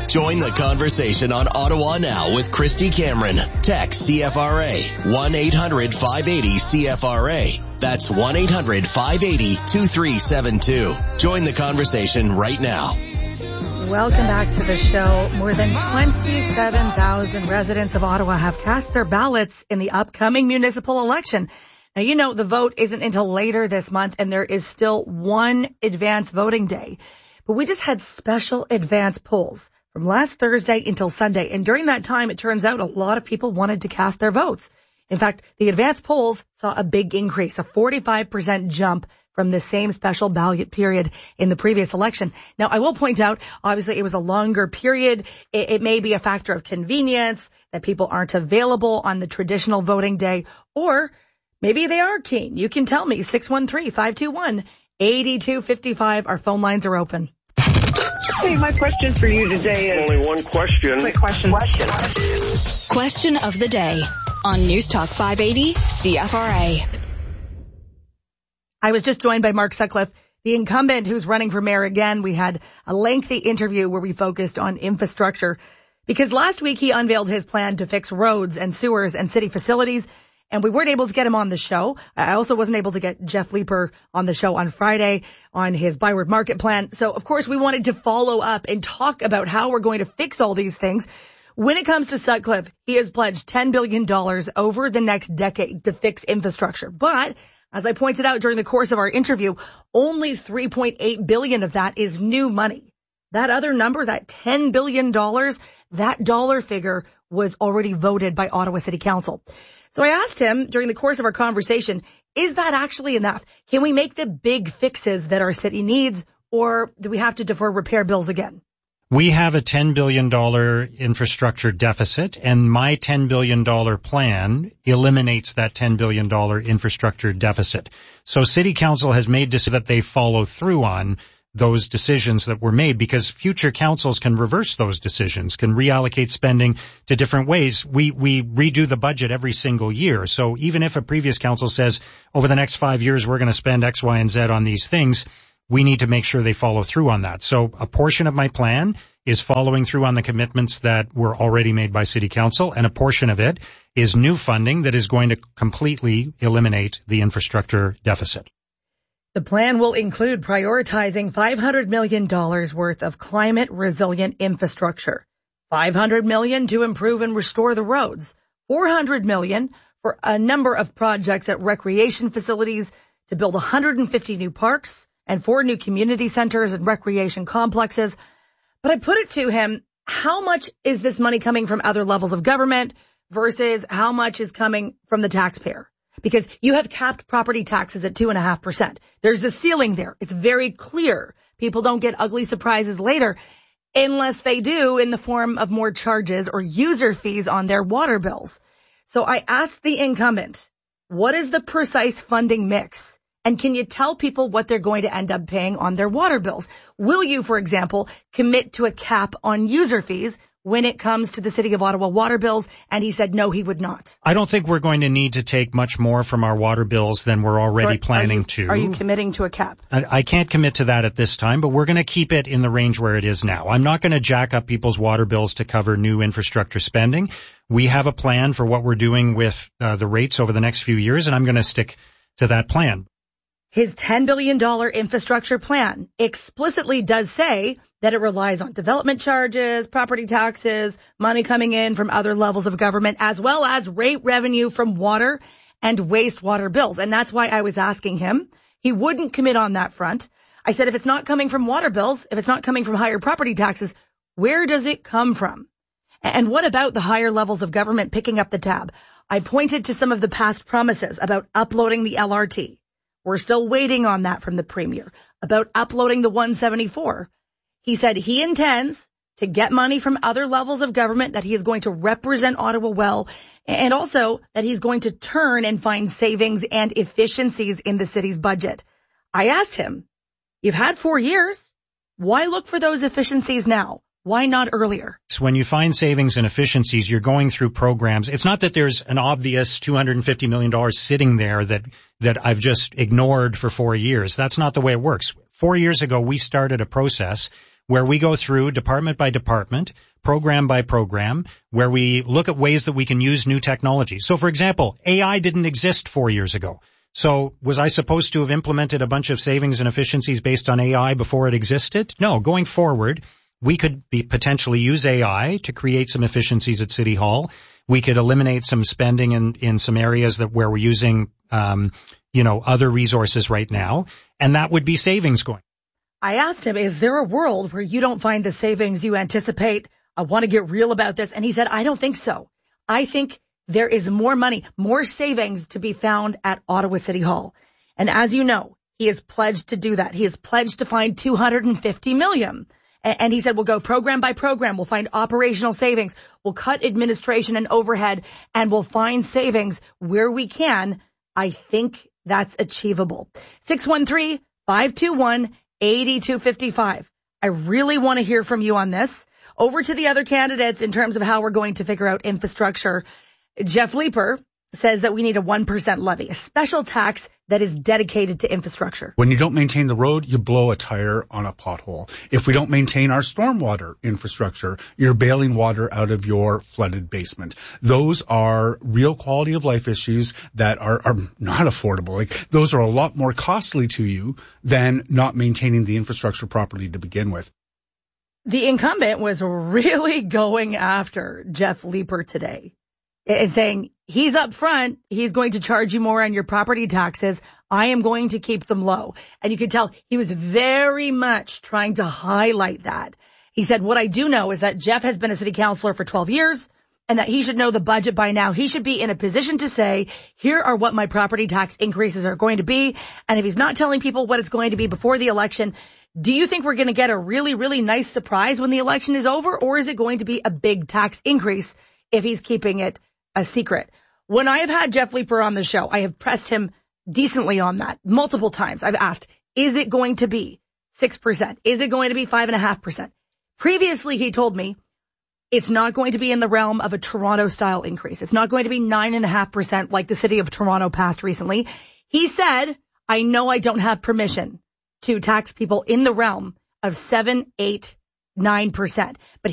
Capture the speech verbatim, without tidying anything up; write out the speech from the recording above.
Join the conversation on Ottawa Now with Christy Cameron. Text C F R A one eight hundred five eighty C F R A. That's one eight hundred five eighty two three seven two. Join the conversation right now. Welcome back to the show. More than twenty-seven thousand residents of Ottawa have cast their ballots in the upcoming municipal election. Now, you know, the vote isn't until later this month, and there is still one advance voting day. But we just had special advance polls from last Thursday until Sunday. And during that time, it turns out a lot of people wanted to cast their votes. In fact, the advance polls saw a big increase, a forty-five percent jump from the same special ballot period in the previous election. Now, I will point out, obviously, it was a longer period. It, it may be a factor of convenience that people aren't available on the traditional voting day, or maybe they are keen. You can tell me, six one three, five two one, eight two five five. Our phone lines are open. Hey, my question for you today is... Only one question. Quick question. Question. Question of the day on News Talk five eighty C F R A. I was just joined by Mark Sutcliffe, the incumbent who's running for mayor again. We had a lengthy interview where we focused on infrastructure because last week he unveiled his plan to fix roads and sewers and city facilities, and we weren't able to get him on the show. I also wasn't able to get Jeff Leeper on the show on Friday on his Byward Market plan. So, of course, we wanted to follow up and talk about how we're going to fix all these things. When it comes to Sutcliffe, he has pledged ten billion dollars over the next decade to fix infrastructure. But as I pointed out during the course of our interview, only three point eight billion dollars of that is new money. That other number, that ten billion dollars, that dollar figure was already voted by Ottawa City Council. So I asked him during the course of our conversation, is that actually enough? Can we make the big fixes that our city needs, or do we have to defer repair bills again? We have a ten billion dollars infrastructure deficit, and my ten billion dollars plan eliminates that ten billion dollars infrastructure deficit. So City Council has made decisions that they follow through on those decisions that were made, because future councils can reverse those decisions, can reallocate spending to different ways. We we redo the budget every single year. So even if a previous council says over the next five years we're going to spend X, Y, and Z on these things, we need to make sure they follow through on that. So a portion of my plan is following through on the commitments that were already made by City Council, and a portion of it is new funding that is going to completely eliminate the infrastructure deficit. The plan will include prioritizing five hundred million dollars worth of climate-resilient infrastructure, five hundred million dollars to improve and restore the roads, four hundred million dollars for a number of projects at recreation facilities to build one hundred fifty new parks and four new community centers and recreation complexes. But I put it to him, how much is this money coming from other levels of government versus how much is coming from the taxpayer? Because you have capped property taxes at two and a half percent. There's a ceiling there. It's very clear. People don't get ugly surprises later unless they do in the form of more charges or user fees on their water bills. So I asked the incumbent, what is the precise funding mix? And can you tell people what they're going to end up paying on their water bills? Will you, for example, commit to a cap on user fees when it comes to the City of Ottawa water bills? And he said, no, he would not. I don't think we're going to need to take much more from our water bills than we're already so planning are you, to. Are you committing to a cap? I, I can't commit to that at this time, but we're going to keep it in the range where it is now. I'm not going to jack up people's water bills to cover new infrastructure spending. We have a plan for what we're doing with uh, the rates over the next few years, and I'm going to stick to that plan. His ten billion dollars infrastructure plan explicitly does say that it relies on development charges, property taxes, money coming in from other levels of government, as well as rate revenue from water and wastewater bills. And that's why I was asking him. He wouldn't commit on that front. I said, if it's not coming from water bills, if it's not coming from higher property taxes, where does it come from? And what about the higher levels of government picking up the tab? I pointed to some of the past promises about uploading the L R T. We're still waiting on that from the Premier, about uploading the one seventy-four. He said he intends to get money from other levels of government, that he is going to represent Ottawa well, and also that he's going to turn and find savings and efficiencies in the city's budget. I asked him, you've had four years. Why look for those efficiencies now? Why not earlier? So when you find savings and efficiencies, you're going through programs. It's not that there's an obvious two hundred fifty million dollars sitting there that, that I've just ignored for four years. That's not the way it works. Four years ago, we started a process where we go through department by department, program by program, where we look at ways that we can use new technology. So, for example, A I didn't exist four years ago. So was I supposed to have implemented a bunch of savings and efficiencies based on A I before it existed? No, going forward, we could be potentially use A I to create some efficiencies at City Hall. We could eliminate some spending in, in some areas that where we're using, um, you know, other resources right now. And that would be savings going. I asked him, is there a world where you don't find the savings you anticipate? I want to get real about this. And he said, I don't think so. I think there is more money, more savings to be found at Ottawa City Hall. And as you know, he has pledged to do that. He has pledged to find two hundred fifty million. And he said, we'll go program by program. We'll find operational savings. We'll cut administration and overhead, and we'll find savings where we can. I think that's achievable. six one three, five two one, eight two five five. I really want to hear from you on this. Over to the other candidates in terms of how we're going to figure out infrastructure. Jeff Leeper says that we need a one percent levy, a special tax that is dedicated to infrastructure. When you don't maintain the road, you blow a tire on a pothole. If we don't maintain our stormwater infrastructure, you're bailing water out of your flooded basement. Those are real quality of life issues that are, are not affordable. Like, those are a lot more costly to you than not maintaining the infrastructure properly to begin with. The incumbent was really going after Jeff Leeper today and saying he's up front. He's going to charge you more on your property taxes. I am going to keep them low. And you could tell he was very much trying to highlight that. He said, what I do know is that Jeff has been a city councilor for twelve years and that he should know the budget by now. He should be in a position to say, here are what my property tax increases are going to be. And if he's not telling people what it's going to be before the election, do you think we're going to get a really, really nice surprise when the election is over? Or is it going to be a big tax increase if he's keeping it a secret? When I have had Jeff Leeper on the show, I have pressed him decently on that multiple times. I've asked, is it going to be six percent? Is it going to be five point five percent? Previously, he told me it's not going to be in the realm of a Toronto-style increase. It's not going to be nine point five percent like the city of Toronto passed recently. He said, I know I don't have permission to tax people in the realm of seven, eight, nine percent. But